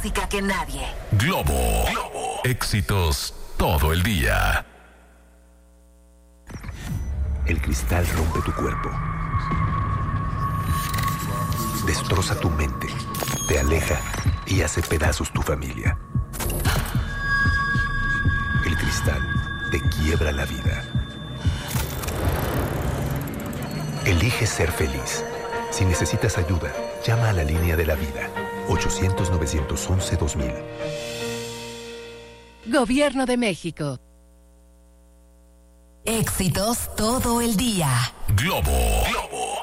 música que nadie. Globo. Éxitos todo el día. El cristal rompe tu cuerpo. Destroza tu mente. Te aleja y hace pedazos tu familia. El cristal te quiebra la vida. Elige ser feliz. Si necesitas ayuda, llama a la línea de la vida. 800-911-2000. Gobierno de México. Éxitos todo el día. Globo.